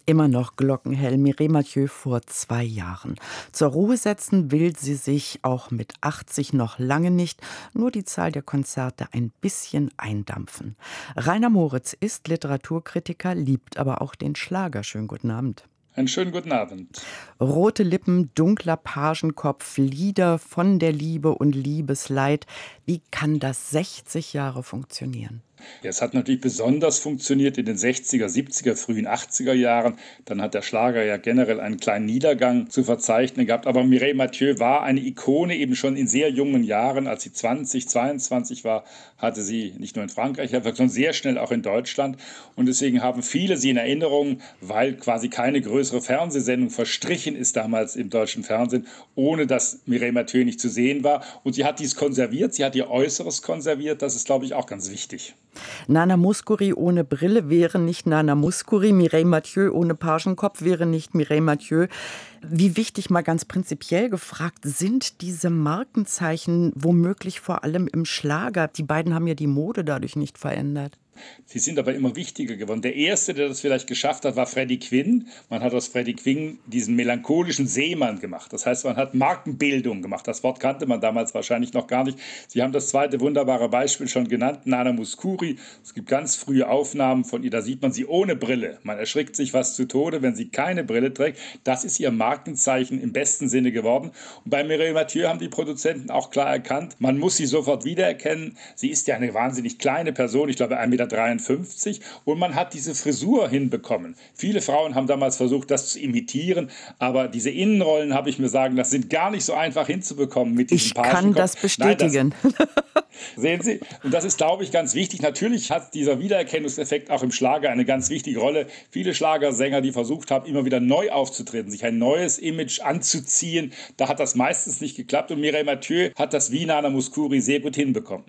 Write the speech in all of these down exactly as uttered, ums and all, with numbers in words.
Immer noch glockenhell, Mireille Mathieu vor zwei Jahren. Zur Ruhe setzen will sie sich auch mit achtzig noch lange nicht, nur die Zahl der Konzerte ein bisschen eindampfen. Rainer Moritz ist Literaturkritiker, liebt aber auch den Schlager. Schönen guten Abend. Einen schönen guten Abend. Rote Lippen, dunkler Pagenkopf, Lieder von der Liebe und Liebesleid. Wie kann das sechzig Jahre funktionieren? Ja, es hat natürlich besonders funktioniert in den sechziger, siebziger, frühen achtziger Jahren. Dann hat der Schlager ja generell einen kleinen Niedergang zu verzeichnen gehabt. Aber Mireille Mathieu war eine Ikone eben schon in sehr jungen Jahren. Als sie zwanzig, zweiundzwanzig war, hatte sie nicht nur in Frankreich, sondern sehr schnell auch in Deutschland. Und deswegen haben viele sie in Erinnerung, weil quasi keine größere Fernsehsendung verstrichen ist damals im deutschen Fernsehen, ohne dass Mireille Mathieu nicht zu sehen war. Und sie hat dies konserviert, sie hat ihr Äußeres konserviert. Das ist, glaube ich, auch ganz wichtig. Nana Mouskouri ohne Brille wäre nicht Nana Mouskouri, Mireille Mathieu ohne Pagenkopf wäre nicht Mireille Mathieu. Wie wichtig, mal ganz prinzipiell gefragt, sind diese Markenzeichen womöglich vor allem im Schlager? Die beiden haben ja die Mode dadurch nicht verändert. Sie sind aber immer wichtiger geworden. Der erste, der das vielleicht geschafft hat, war Freddie Quinn. Man hat aus Freddie Quinn diesen melancholischen Seemann gemacht. Das heißt, man hat Markenbildung gemacht. Das Wort kannte man damals wahrscheinlich noch gar nicht. Sie haben das zweite wunderbare Beispiel schon genannt, Nana Mouskouri. Es gibt ganz frühe Aufnahmen von ihr, da sieht man sie ohne Brille. Man erschrickt sich was zu Tode, wenn sie keine Brille trägt. Das ist ihr Markenzeichen im besten Sinne geworden. Und bei Mireille Mathieu haben die Produzenten auch klar erkannt, man muss sie sofort wiedererkennen. Sie ist ja eine wahnsinnig kleine Person, ich glaube ein Meter dreiundfünfzig, und man hat diese Frisur hinbekommen. Viele Frauen haben damals versucht, das zu imitieren, aber diese Innenrollen, habe ich mir sagen, das sind gar nicht so einfach hinzubekommen mit diesem Ich Pagenkopf. kann das bestätigen. Nein, das, sehen Sie, und das ist, glaube ich, ganz wichtig. Natürlich hat dieser Wiedererkennungseffekt auch im Schlager eine ganz wichtige Rolle. Viele Schlagersänger, die versucht haben, immer wieder neu aufzutreten, sich ein neues Image anzuziehen, da hat das meistens nicht geklappt, und Mireille Mathieu hat das wie Nana Mouskouri sehr gut hinbekommen.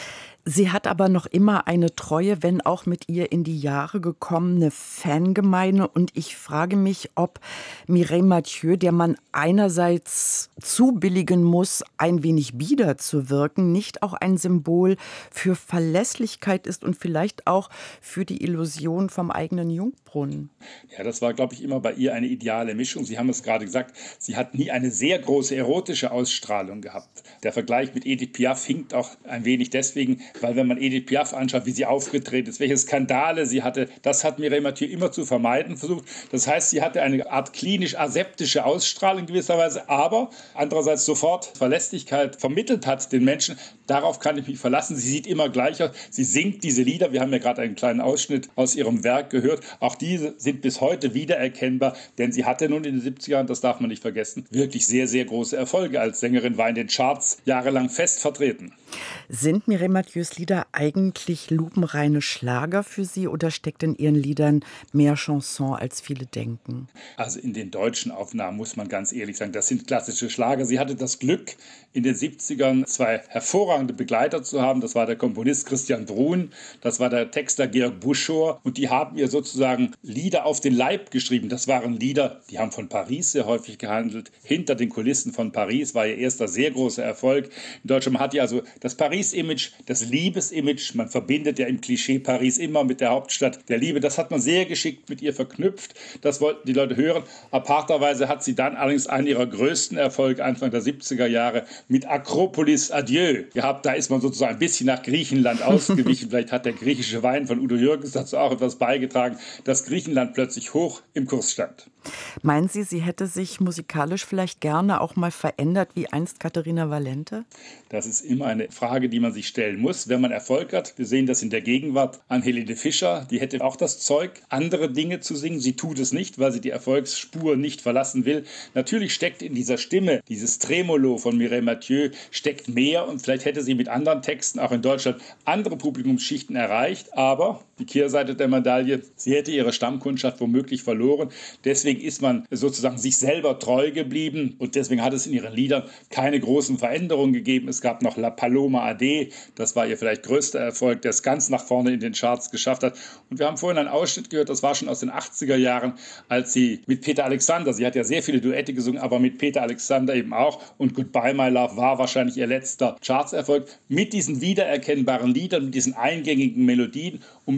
Sie hat aber noch immer eine treue, wenn auch mit ihr in die Jahre gekommene Fangemeinde. Und ich frage mich, ob Mireille Mathieu, der man einerseits zubilligen muss, ein wenig bieder zu wirken, nicht auch ein Symbol für Verlässlichkeit ist und vielleicht auch für die Illusion vom eigenen Jungbrunnen. Ja, das war, glaube ich, immer bei ihr eine ideale Mischung. Sie haben es gerade gesagt, sie hat nie eine sehr große erotische Ausstrahlung gehabt. Der Vergleich mit Edith Piaf hinkt auch ein wenig deswegen, weil wenn man Edith Piaf anschaut, wie sie aufgetreten ist, welche Skandale sie hatte, das hat Mireille Mathieu immer zu vermeiden versucht. Das heißt, sie hatte eine Art klinisch-aseptische Ausstrahlung gewisserweise, aber andererseits sofort Verlässlichkeit vermittelt hat den Menschen. Darauf kann ich mich verlassen. Sie sieht immer gleich aus. Sie singt diese Lieder. Wir haben ja gerade einen kleinen Ausschnitt aus ihrem Werk gehört. Auch diese sind bis heute wiedererkennbar, denn sie hatte nun in den siebziger Jahren, das darf man nicht vergessen, wirklich sehr, sehr große Erfolge als Sängerin, war in den Charts jahrelang fest vertreten. Sind Mireille Mathieu's Lieder eigentlich lupenreine Schlager für Sie oder steckt in Ihren Liedern mehr Chanson, als viele denken? Also in den deutschen Aufnahmen muss man ganz ehrlich sagen, das sind klassische Schlager. Sie hatte das Glück, in den siebzigern zwei hervorragende Begleiter zu haben. Das war der Komponist Christian Bruhn, das war der Texter Georg Buschor, und die haben ihr sozusagen Lieder auf den Leib geschrieben. Das waren Lieder, die haben von Paris sehr häufig gehandelt. Hinter den Kulissen von Paris war ihr erster sehr großer Erfolg. In Deutschland hat die also das Paris-Image, das Liebes-Image, man verbindet ja im Klischee Paris immer mit der Hauptstadt der Liebe, das hat man sehr geschickt mit ihr verknüpft, das wollten die Leute hören. Aparterweise hat sie dann allerdings einen ihrer größten Erfolge Anfang der siebziger Jahre mit Akropolis Adieu gehabt. Da ist man sozusagen ein bisschen nach Griechenland ausgewichen. Vielleicht hat der griechische Wein von Udo Jürgens dazu auch etwas beigetragen, dass Griechenland plötzlich hoch im Kurs stand. Meinen Sie, sie hätte sich musikalisch vielleicht gerne auch mal verändert, wie einst Katharina Valente? Das ist immer eine Frage, die man sich stellen muss, wenn man Erfolg hat. Wir sehen das in der Gegenwart an Helene Fischer. Die hätte auch das Zeug, andere Dinge zu singen. Sie tut es nicht, weil sie die Erfolgsspur nicht verlassen will. Natürlich steckt in dieser Stimme, dieses Tremolo von Mireille Mathieu, steckt mehr, und vielleicht hätte sie mit anderen Texten auch in Deutschland andere Publikumsschichten erreicht. Aber die Kehrseite der Medaille, sie hätte ihre Stammkundschaft womöglich verloren. Deswegen ist man sozusagen sich selber treu geblieben, und deswegen hat es in ihren Liedern keine großen Veränderungen gegeben. Es gab noch La Paloma Ade, das war ihr vielleicht größter Erfolg, der es ganz nach vorne in den Charts geschafft hat. Und wir haben vorhin einen Ausschnitt gehört, das war schon aus den achtziger Jahren, als sie mit Peter Alexander, sie hat ja sehr viele Duette gesungen, aber mit Peter Alexander eben auch, und Goodbye My Love war wahrscheinlich ihr letzter Chartserfolg, mit diesen wiedererkennbaren Liedern, mit diesen eingängigen Melodien und mit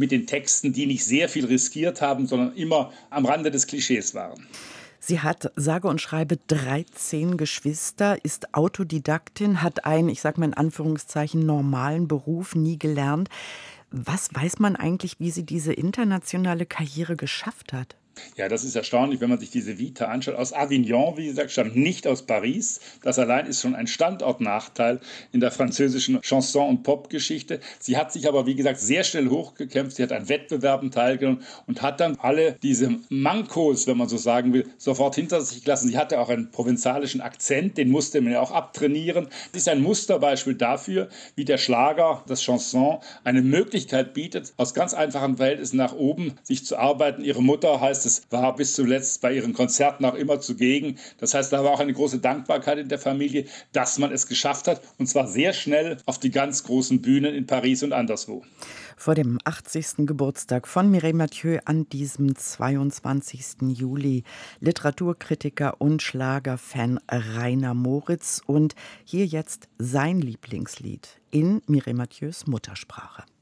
mit den Texten, die nicht sehr viel riskiert haben, sondern immer am Rande des Klischees waren. Sie hat sage und schreibe dreizehn Geschwister, ist Autodidaktin, hat einen, ich sage mal in Anführungszeichen, normalen Beruf nie gelernt. Was weiß man eigentlich, wie sie diese internationale Karriere geschafft hat? Ja, das ist erstaunlich, wenn man sich diese Vita anschaut. Aus Avignon, wie gesagt, stammt nicht aus Paris. Das allein ist schon ein Standortnachteil in der französischen Chanson- und Popgeschichte. Sie hat sich aber, wie gesagt, sehr schnell hochgekämpft. Sie hat an Wettbewerben teilgenommen und hat dann alle diese Mankos, wenn man so sagen will, sofort hinter sich gelassen. Sie hatte auch einen provenzalischen Akzent, den musste man ja auch abtrainieren. Sie ist ein Musterbeispiel dafür, wie der Schlager, das Chanson, eine Möglichkeit bietet, aus ganz einfachen Verhältnissen nach oben sich zu arbeiten. Ihre Mutter, heißt es, war bis zuletzt bei ihren Konzerten auch immer zugegen. Das heißt, da war auch eine große Dankbarkeit in der Familie, dass man es geschafft hat, und zwar sehr schnell auf die ganz großen Bühnen in Paris und anderswo. Vor dem achtzigsten Geburtstag von Mireille Mathieu an diesem zweiundzwanzigsten Juli Literaturkritiker und Schlagerfan Rainer Moritz und hier jetzt sein Lieblingslied in Mireille Mathieus Muttersprache.